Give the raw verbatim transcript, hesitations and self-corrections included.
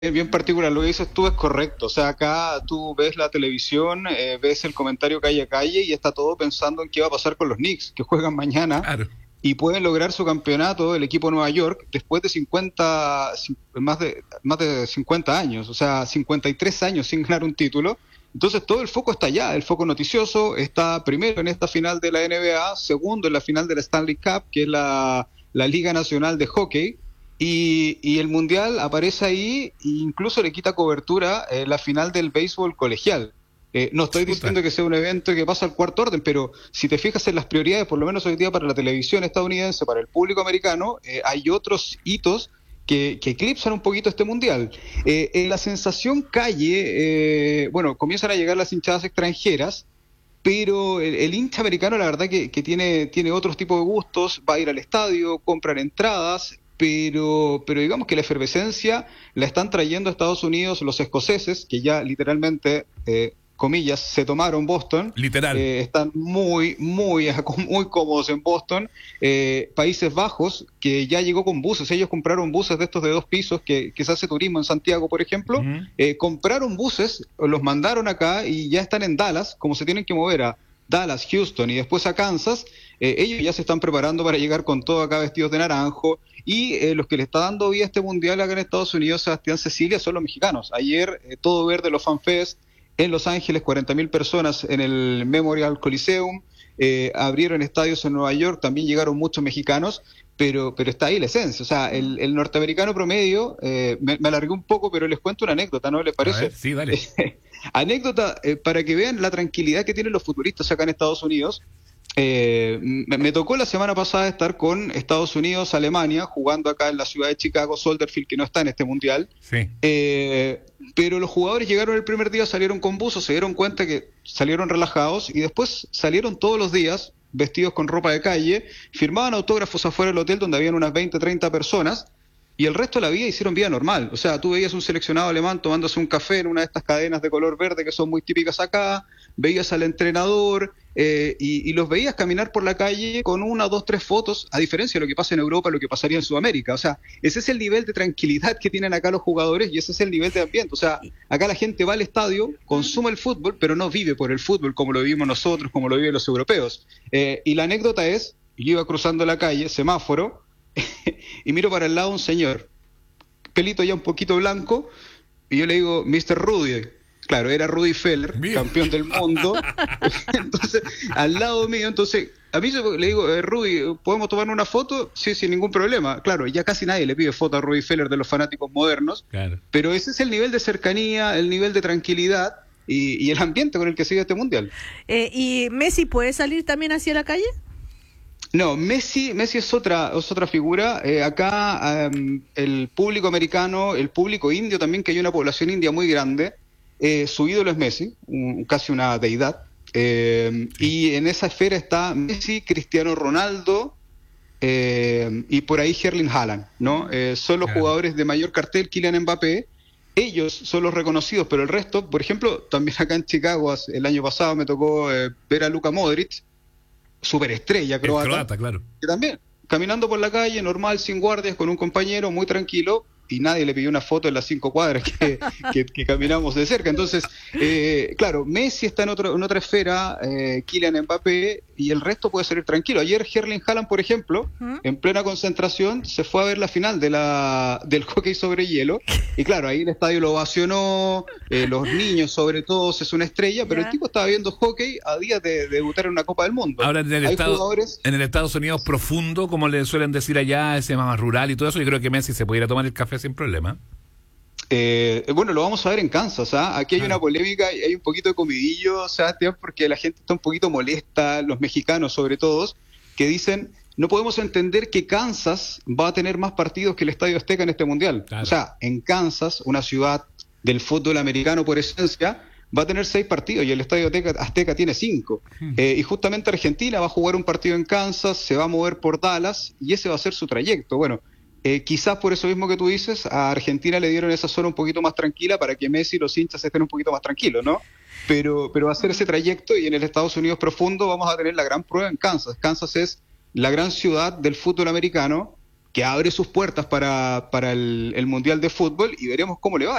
Bien particular, lo que dices tú es correcto. O sea, acá tú ves la televisión, eh, ves el comentario calle a calle y está todo pensando en qué va a pasar con los Knicks, que juegan mañana Claro. y pueden lograr su campeonato, el equipo de Nueva York, después de cincuenta, cin- más de, más de cincuenta años, o sea, cincuenta y tres años sin ganar un título. Entonces todo el foco está allá, el foco noticioso está primero en esta final de la N B A, segundo en la final de la Stanley Cup, que es la, la Liga Nacional de Hockey, y, y el Mundial aparece ahí e incluso le quita cobertura eh, la final del béisbol colegial. Eh, no estoy Chuta. diciendo que sea un evento que pasa al cuarto orden, pero si te fijas en las prioridades, por lo menos hoy día para la televisión estadounidense, para el público americano, eh, hay otros hitos que, que eclipsan un poquito este mundial. Eh, en la sensación calle, eh, bueno, comienzan a llegar las hinchadas extranjeras, pero el, el hincha americano la verdad que, que tiene, tiene otros tipos de gustos, va a ir al estadio, compran entradas, pero, pero digamos que la efervescencia la están trayendo a Estados Unidos los escoceses, que ya literalmente, eh, comillas, se tomaron Boston, Literal. eh, están muy, muy, muy cómodos en Boston. Eh, Países Bajos, que ya llegó con buses, ellos compraron buses de estos de dos pisos, que, que se hace turismo en Santiago, por ejemplo, Ujú. eh, compraron buses, los mandaron acá y ya están en Dallas, como se tienen que mover a Dallas, Houston y después a Kansas. Eh, ellos ya se están preparando para llegar con todo acá vestidos de naranjo, y eh, los que le está dando vida a este mundial acá en Estados Unidos, Sebastián, Cecilia, son los mexicanos. Ayer, eh, todo verde, los FanFest en Los Ángeles, cuarenta mil personas en el Memorial Coliseum, eh, abrieron estadios en Nueva York, también llegaron muchos mexicanos, pero, pero está ahí la esencia. O sea, el, el norteamericano promedio, eh, me, me alargué un poco, pero les cuento una anécdota, ¿no les A ver, parece? sí, dale. Anécdota, eh, para que vean la tranquilidad que tienen los futbolistas acá en Estados Unidos. Eh, me, me tocó la semana pasada estar con Estados Unidos, Alemania, jugando acá en la ciudad de Chicago, Soldier Field, que no está en este mundial. Sí. Eh, pero los jugadores llegaron el primer día, salieron con buzos, se dieron cuenta que salieron relajados y después salieron todos los días vestidos con ropa de calle, firmaban autógrafos afuera del hotel donde habían unas veinte, treinta personas, y el resto de la vida hicieron vida normal. O sea, tú veías un seleccionado alemán tomándose un café en una de estas cadenas de color verde que son muy típicas acá, veías al entrenador, eh, y, y los veías caminar por la calle con una, dos, tres fotos, a diferencia de lo que pasa en Europa, lo que pasaría en Sudamérica. O sea, ese es el nivel de tranquilidad que tienen acá los jugadores y ese es el nivel de ambiente. O sea, acá la gente va al estadio, consume el fútbol, pero no vive por el fútbol como lo vivimos nosotros, como lo viven los europeos. Eh, y la anécdota es, yo iba cruzando la calle, semáforo, y miro para el lado un señor, pelito ya un poquito blanco, y yo le digo, mister Rudy. Claro, era Rudy Feller, Mira. campeón del mundo. Entonces, al lado mío, entonces, a mí se- le digo, eh, Rudy, ¿podemos tomar una foto? Sí, sin ningún problema. Claro, ya casi nadie le pide foto a Rudy Feller de los fanáticos modernos, Claro. pero ese es el nivel de cercanía, el nivel de tranquilidad y, y el ambiente con el que sigue este mundial. Eh, ¿Y Messi puede salir también hacia la calle? No, Messi, Messi es otra, es otra figura. Eh, acá em, el público americano, el público indio también, que hay una población india muy grande, eh, su ídolo es Messi, un- casi una deidad. Eh, y en esa esfera está Messi, Cristiano Ronaldo, eh, y por ahí Erling Haaland, ¿no? Eh, son los Claro. jugadores de mayor cartel, Kylian Mbappé. Ellos son los reconocidos, pero el resto, por ejemplo, también acá en Chicago hace- el año pasado me tocó eh, ver a Luka Modric, superestrella El croata, croata, claro. que también, caminando por la calle, normal, sin guardias, con un compañero, muy tranquilo, y nadie le pidió una foto en las cinco cuadras que, que, que caminamos de cerca. Entonces, eh, claro, Messi está en, otro, en otra esfera, eh, Kylian Mbappé, y el resto puede salir tranquilo. Ayer Erling Haaland, por ejemplo, ¿Mm? en plena concentración, se fue a ver la final de la, del hockey sobre hielo, y claro, ahí el estadio lo ovacionó, eh, los niños sobre todo, es una estrella, pero Ya. el tipo estaba viendo hockey a días de, de debutar en una Copa del Mundo. Ahora en el Hay estado, jugadores... en el Estados Unidos profundo, como le suelen decir allá, ese más rural y todo eso, yo creo que Messi se pudiera tomar el café sin problema. Eh, bueno, lo vamos a ver en Kansas, ¿ah? Aquí hay Claro. una polémica y hay un poquito de comidillo, Sebastián, porque la gente está un poquito molesta, los mexicanos sobre todo, que dicen, no podemos entender que Kansas va a tener más partidos que el Estadio Azteca en este Mundial. Claro. O sea, en Kansas, una ciudad del fútbol americano por esencia, va a tener seis partidos y el Estadio Azteca, Azteca tiene cinco. Hmm. Eh, y justamente Argentina va a jugar un partido en Kansas, se va a mover por Dallas y ese va a ser su trayecto. Bueno, Eh, quizás por eso mismo que tú dices, a Argentina le dieron esa zona un poquito más tranquila para que Messi y los hinchas estén un poquito más tranquilos, ¿no? Pero, pero va a ser ese trayecto y en el Estados Unidos profundo vamos a tener la gran prueba en Kansas. Kansas es la gran ciudad del fútbol americano, que abre sus puertas para, para el, el Mundial de Fútbol y veremos cómo le va.